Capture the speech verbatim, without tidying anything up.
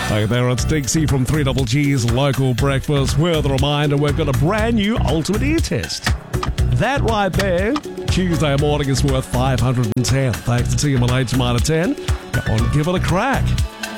Hey there, it's Dixie from three Double G's Local Breakfast with a reminder we've got a brand new Ultimate Ear Test. That right there, Tuesday morning is worth five hundred ten. Thanks to T M L H Mitre ten. Come on, give it a crack.